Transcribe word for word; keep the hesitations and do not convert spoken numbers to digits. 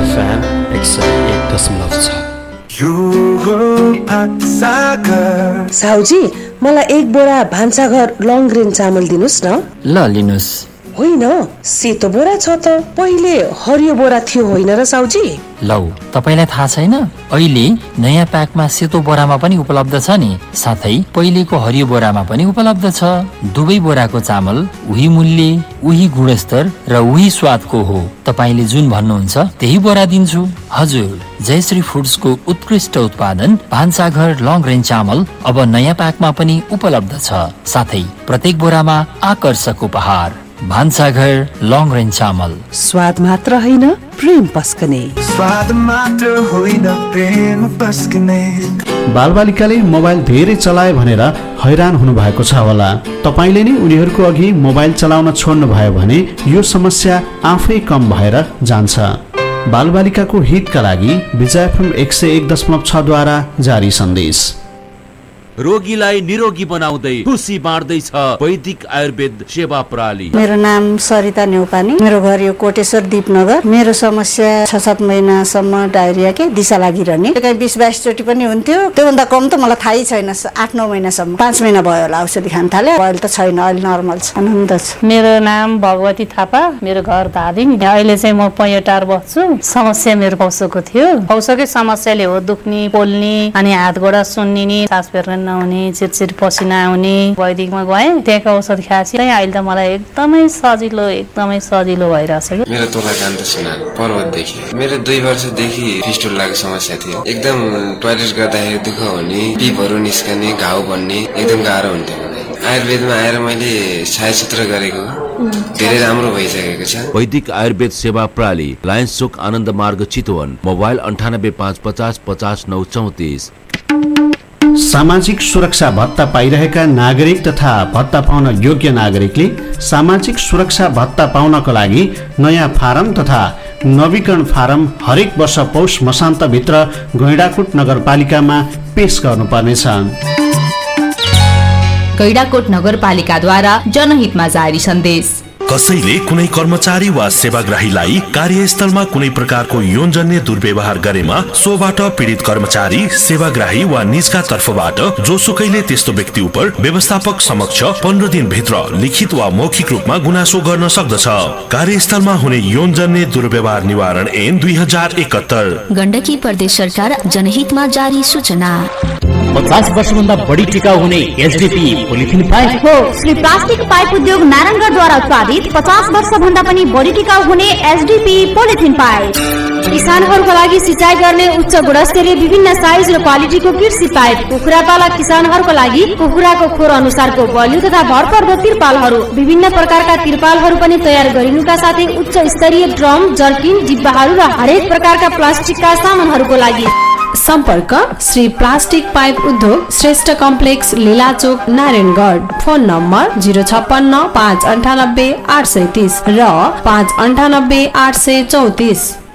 FM एक सय एक दशमलव छ। साउजी, मलाई एक बोरा भान्साघर लङ ग्रेन चामल दिनुस् न। ल लिनुस्। होइन, सेतो बोरा छ त, पहिले हरियो बोरा थियो होइन र साउजी? लौ, तपाईलाई थाहा छैन? अहिले नयाँ प्याकमा सेतो बोरामा पनि उपलब्ध छ नि, साथै पहिलेको हरियो बोरामा पनि उपलब्ध छ। दुवै बोराको चामल उही मूल्य, उही गुणस्तर र उही स्वादको हो। तपाईले जुन भन्नुहुन्छ त्यही बोरा दिन्छु। हजुर, जयश्री फुड्सको उत्कृष्ट उत्पादन भान्साघर लङ रेन्ज चामल अब नयाँ प्याकमा पनि उपलब्ध छ, साथै प्रत्येक बोरामा आकर्षक उपहार। भान्साघर लङ रेन्ज चामल, स्वाद मात्र होइन प्रेम पस्कने। स्वाद मात्र होइन प्रेम पस्कने। बालबालिकाले मोबाइल धेरै चलाए भनेर हैरान हुनु भएको छ होला। तपाईले नि उनीहरूको अघि मोबाइल चलाउन छोड्नु भयो भने यो समस्या आफै कम भएर जान्छ। बालबालिकाको हितका लागि विजय एफएम एक सय एक दशमलव छ द्वारा जारी सन्देश। रोगीलाई निरोगी बनाउँदै खुसी बाँड्दैछ वैदिक आयुर्वेद सेवा प्रणाली। मेरो नाम सरिता न्यौपानी, मेरो घर यो कोटेश्वर दीपनगर। मेरो समस्या छ सात महिनासम्म डायरिया के दिशा लागिरहने, कहीँ बिस बाइस चोटि पनि हुन्थ्यो। त्योभन्दा कम त मलाई थाहै छैन। आठ नौ महिनासम्म, पाँच महिना भयो होला औषधि खान थाले। अहिले त छैन, अहिले नर्मल छ, आनन्द छ। मेरो नाम भगवती थापा, मेरो घर धादिङ। अहिले चाहिँ म पैयोटार बस्छु। समस्या मेरो पौसोको थियो। पौसोकै समस्याले हो दुख्ने, पोल्ने, अनि हात गोडा सुन्निने, सास फेर्न नहुने, चिरचिर पसिना आउने। वैदिकमा गएँ, त्यहाँको औषध खाएपछि अहिले त मलाई एकदमै सजिलो एकदमै सजिलो भइरहेछ। मेरो तोला कान्त सुनार पर्वतदेखि मेरो दुई वर्षदेखि फिस्टुलाको समस्या थियो। एकदम टोयलेट गर्दाखेरि दुःख हुने, पिपहरू निस्कने, घाउ बन्ने, एकदम गाह्रो हुन्थ्यो। आयुर्वेदमा आएर मैले छायासूत्र गरेको धेरै राम्रो भइसकेको छ। वैदिक आयुर्वेद सेवा प्रणाली, लायन्स चोक आनन्द मार्ग चितवन। मोबाइल अन्ठानब्बे पाँच पचास पचास नौ चौतिस। सामाजिक सुरक्षा भत्ता पाइरहेका नागरिक तथा भत्ता पाउन योग्य नागरिकले सामाजिक सुरक्षा भत्ता पाउनको लागि नयाँ फारम तथा नवीकरण फारम हरेक वर्ष पौष मसान्तभित्र गैंडाकोट नगरपालिकामा पेश गर्नुपर्नेछ। गैंडाकोट नगरपालिकाद्वारा जनहितमा जारी सन्देश। कसैले कुनै कर्मचारी वा सेवाग्राहीलाई कार्यस्थलमा कुनै प्रकारको यौनजन्य दुर्व्यवहार गरेमा सोबाट पीडित कर्मचारी, सेवाग्राही वा निजका तर्फबाट जोसुकैले त्यस्तो व्यक्ति उप व्यवस्थापक समक्ष पन्ध्र दिन भित्र लिखित वा मौखिक रूपमा गुनासो गर्न सक्दछ। कार्यस्थलमा हुने यौनजन्य दुर्व्यवहार निवारण ऐन दुई हजार एकहत्तर। गण्डकी प्रदेश सरकार जनहितमा जारी सूचना। पचास वर्षभन्दा बढी टिकाउ हुने एचडीपी पोलिथिन पाइप हो। श्री प्लास्टिक पाइप उद्योग नारायणगढद्वारा उत्पादित पचास वर्ष भन्दा पनि बढी टिकाउ हुने एचडीपी पोलिथिन पाइप। किसानहरूको लागि सिंचाइ गर्ने उच्च गुणस्तरीय विभिन्न साइज र क्वालिटीको कृषि पाइप। कुखुरा पालक किसानहरूको लागि कुखुराको खोर अनुसारको बलियो तथा भरपर्दो तिरपालहरू, विभिन्न प्रकारका तिरपालहरू पनि तयार गरिनुका साथै उच्च स्तरीय ड्रम, जर्किन, डिब्बाहरू र हरेक प्रकारका प्लास्टिकका सामानहरूको लागि सम्पर्क श्री प्लास्टिक पाइप उद्योग, Shrestha complex, लीलाचोक, Narayangarh. Phone number zero छप्पन्न पाँच अन्ठानब्बे आठ सय तीस र पाँच अन्ठानब्बे आठ सय चौतिस।